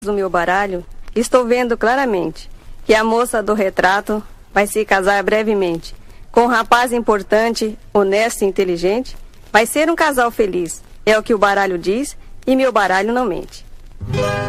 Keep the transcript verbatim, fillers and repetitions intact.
do meu baralho, estou vendo claramente que a moça do retrato vai se casar brevemente com um rapaz importante, honesto e inteligente. Vai ser um casal feliz, é o que o baralho diz, e meu baralho não mente.